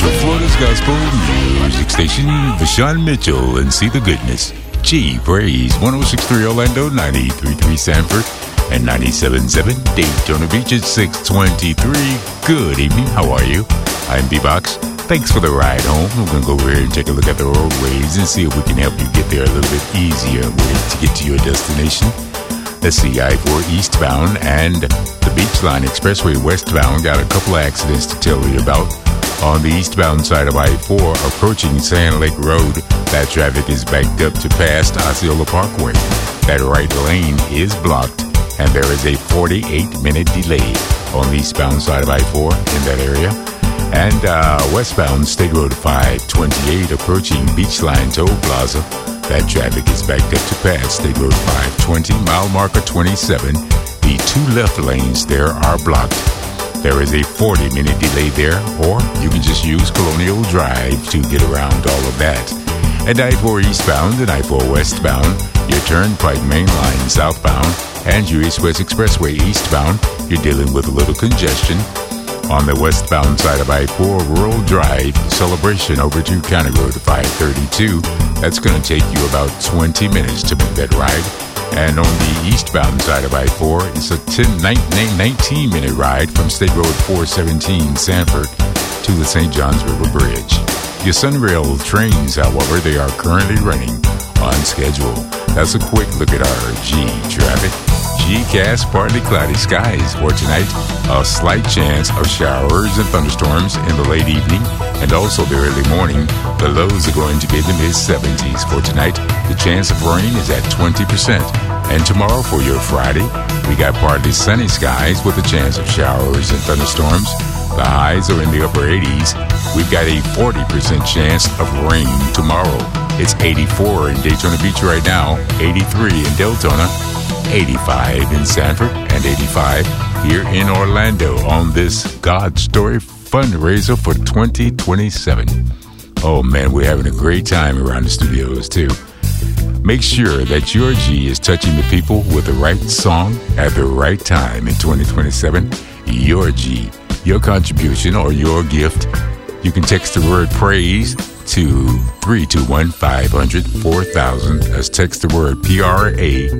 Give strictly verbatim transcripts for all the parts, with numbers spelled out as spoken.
to Florida's gospel music station, Vashawn Mitchell, and see the goodness. G Praise, one oh six point three Orlando, ninety-three point three Sanford, and ninety-seven point seven Daytona Beach at six twenty-three. Good evening, how are you? I'm B-Box. Thanks for the ride home. We're going to go over here and take a look at the roadways and see if we can help you get there a little bit easier way to get to your destination. Let's see, I four eastbound and the Beachline Expressway westbound got a couple of accidents to tell you about. On the eastbound side of I four, approaching Sand Lake Road, that traffic is backed up to past Osceola Parkway. That right lane is blocked, and there is a forty-eight minute delay on the eastbound side of I four in that area. And uh, westbound State Road five twenty-eight, approaching Beachline Toll Plaza, that traffic is backed up to past State Road five twenty, mile marker twenty-seven. The two left lanes there are blocked. There is a forty minute delay there, or you can just use Colonial Drive to get around all of that. And I four eastbound and I four westbound, your Turnpike Main Line southbound, and your East-West Expressway eastbound, you're dealing with a little congestion. On the westbound side of I four, Rural Drive, Celebration over to County Road five thirty-two. That's going to take you about twenty minutes to make that ride. And on the eastbound side of I four, it's a ten, nineteen minute ride from State Road four seventeen, Sanford, to the Saint Johns River Bridge. Your Sunrail trains, however, they are currently running on schedule. That's a quick look at our G traffic. G-cast, partly cloudy skies for tonight. A slight chance of showers and thunderstorms in the late evening and also the early morning. The lows are going to be in the mid seventies for tonight. The chance of rain is at twenty percent. And tomorrow for your Friday, we got partly sunny skies with a chance of showers and thunderstorms. The highs are in the upper eighties. We've got a forty percent chance of rain tomorrow. It's eighty-four in Daytona Beach right now, eighty-three in Deltona, eighty-five in Sanford, and eighty-five here in Orlando on this God Story fundraiser for twenty twenty-seven. Oh man, we're having a great time around the studios too. Make sure that your G is touching the people with the right song at the right time in twenty twenty-seven. Your G, your contribution or your gift. You can text the word praise to three two one, five hundred, four thousand. That's text the word P R A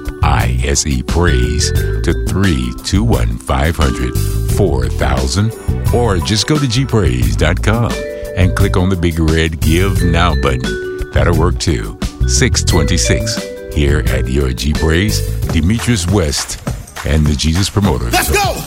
I S E, praise, to three two one, five hundred, four thousand. Or just go to g praise dot com and click on the big red Give Now button. That'll work too. six twenty-six here at your G Praise, Demetrius West and the Jesus Promoters. Let's go!